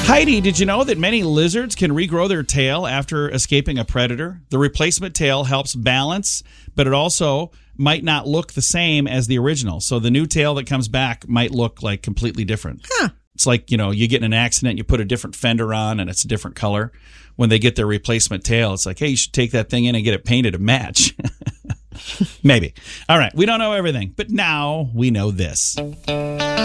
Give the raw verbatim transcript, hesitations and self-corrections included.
Heidi, did you know that many lizards can regrow their tail after escaping a predator? The replacement tail helps balance, but it also might not look the same as the original. So the new tail that comes back might look like completely different. Huh. It's like, you know, you get in an accident, you put a different fender on and it's a different color. When they get their replacement tail, it's like, hey, you should take that thing in and get it painted to match. Maybe. All right. We don't know everything, but now we know this.